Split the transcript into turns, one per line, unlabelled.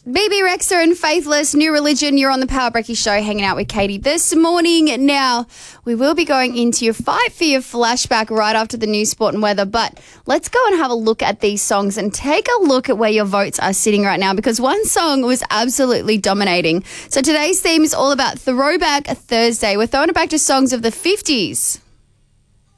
BB Rexa and Faithless, New Religion. You're on the Power Breaky Show hanging out with Katie this morning. Now, we will be going into your Fight for Your flashback right after the news, sport and weather, but let's go and have a look at these songs and take a look at where your votes are sitting right now, because one song was absolutely dominating. So today's theme is all about Throwback Thursday. We're throwing it back to songs of the 50s.